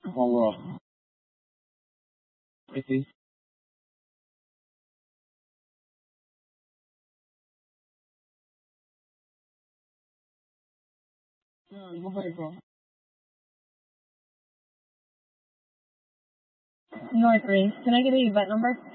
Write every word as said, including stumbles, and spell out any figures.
والله. ايه Yeah, go for it, bro. North Ring. Can I get a event number?